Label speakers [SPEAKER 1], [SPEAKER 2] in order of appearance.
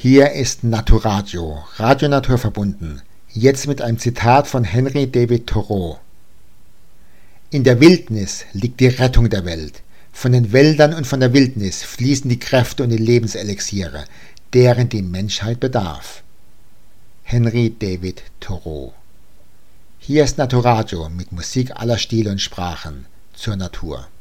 [SPEAKER 1] Hier ist Naturadio, Radio Natur verbunden. Jetzt mit einem Zitat von Henry David Thoreau. In der Wildnis liegt die Rettung der Welt. Von den Wäldern und von der Wildnis fließen die Kräfte und die Lebenselixiere, deren die Menschheit bedarf. Henry David Thoreau. Hier ist Naturadio mit Musik aller Stile und Sprachen zur Natur.